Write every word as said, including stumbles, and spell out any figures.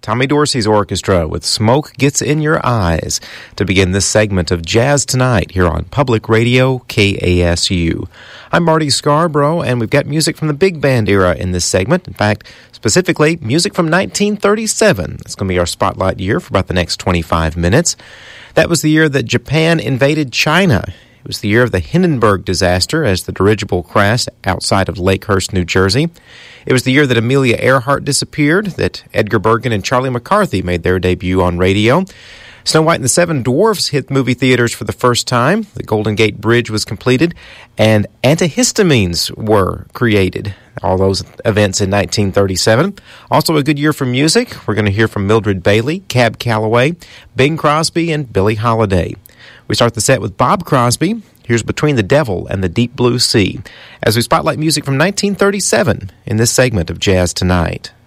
Tommy Dorsey's orchestra with Smoke Gets in Your Eyes to begin this segment of Jazz Tonight here on Public Radio K A S U. I'm Marty Scarborough, and we've got music from the big band era in this segment. In fact, specifically, music from nineteen thirty-seven. It's going to be our spotlight year for about the next twenty-five minutes. That was the year that Japan invaded China. It was the year of the Hindenburg disaster as the dirigible crashed outside of Lakehurst, New Jersey. It was the year that Amelia Earhart disappeared, that Edgar Bergen and Charlie McCarthy made their debut on radio. Snow White and the Seven Dwarfs hit movie theaters for the first time. The Golden Gate Bridge was completed, and antihistamines were created. All those events in nineteen thirty-seven. Also a good year for music. We're going to hear from Mildred Bailey, Cab Calloway, Bing Crosby, and Billie Holiday. We start the set with Bob Crosby. Here's Between the Devil and the Deep Blue Sea, as we spotlight music from nineteen thirty-seven in this segment of Jazz Tonight.